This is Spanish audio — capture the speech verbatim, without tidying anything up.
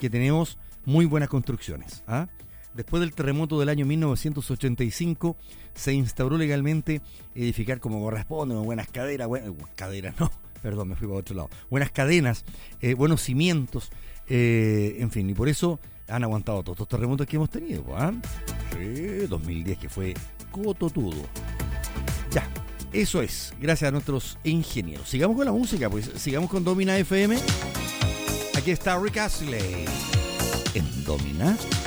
que tenemos muy buenas construcciones. ¿ah? Después del terremoto del año mil novecientos ochenta y cinco, se instauró legalmente edificar como corresponde, con buenas caderas, buenas, caderas no, perdón, me fui para otro lado, buenas cadenas, eh, buenos cimientos, eh, en fin, y por eso han aguantado todos estos terremotos que hemos tenido. ¿ah? Sí, dos mil diez que fue cototudo. Ya, eso es, gracias a nuestros ingenieros. Sigamos con la música, pues, sigamos con Domina F M. Aquí está Rick Astley en Domina